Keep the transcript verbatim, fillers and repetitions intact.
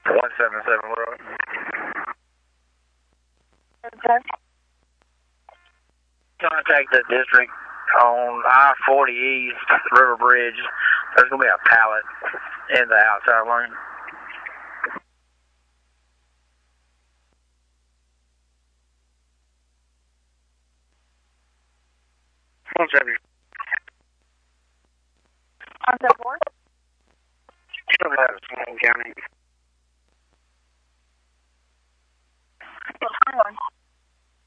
one seven seven Road. Okay. Contact the district on I forty East River Bridge. There's going to be a pallet in the outside lane. one seven. Contact four. Still have Swan County. What's going on?